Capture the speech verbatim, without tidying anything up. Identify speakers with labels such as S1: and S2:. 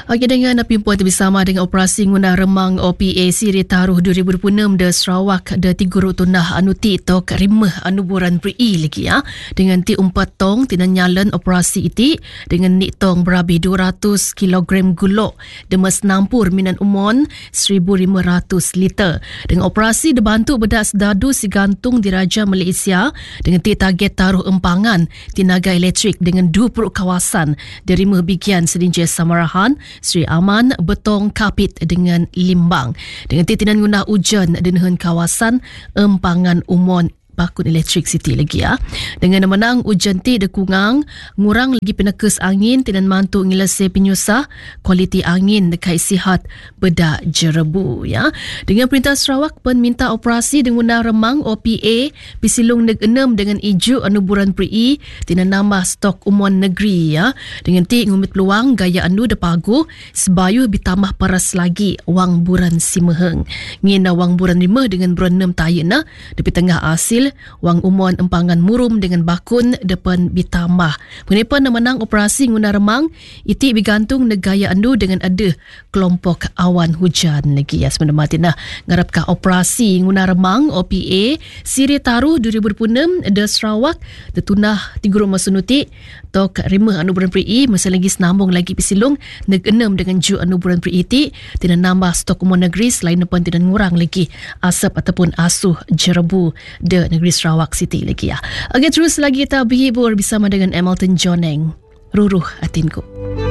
S1: Okey, dengan pimpuan bersama dengan operasi guna remang O P A Siri Taruh dua ribu dua puluh enam de Sarawak de tiga tunah anu ti tok rimah anu buran beri lagi ya. Dengan ti empat tong tina nyalan operasi iti dengan ni tong berabi dua ratus kilogram gulok demas nampur minan umon seribu lima ratus liter. Dengan operasi dibantu bedak sedadu si gantung di Raja Malaysia dengan ti target taruh empangan tenaga elektrik dengan dua puluh kawasan dari rimah bikian sedinja Samarahan, Sri Aman, Betong, Kapit dengan Limbang. Dengan titinan guna ujan dengan kawasan empangan umon bakun elektrik city lagi ya. Dengan menang ujan ti dekungang, ngurang lagi penekes angin tinan mantu ngilase penyusah kualiti angin dekat sihat bedak jerebu ya. Dengan Perintah Sarawak pun minta operasi dengan remang O P A pisilung neg enam dengan iju anu buran peri tinan nambah stok umuan negeri ya. Dengan ti ngumit peluang gaya anu depagu sebayu ditambah paras lagi wang buran simeheng. Ngina wang buran lima dengan buran enam tayena depi tengah hasil wang umuan empangan murum dengan bakun depan bitambah. Penipuan menang operasi guna remang iti bergantung negaya andu dengan ada kelompok awan hujan lagi ya. Sebenarnya matina ngarapkah operasi guna remang O P A Siri Taruh dua ribu dua puluh enam de Sarawak detunah tiga rumah sunuti tok rimah anu buran peri masa lagi senambung lagi pisilung neg enam dengan ju anu buran peri iti tina nambah stok umum negeri selain depan tina ngurang lagi asap ataupun asuh jerebu de negeri Sarawak City lagi ya. Okey, terus lagi kita berhibur bersama dengan Hamilton Joneng. Ruruh Atinku.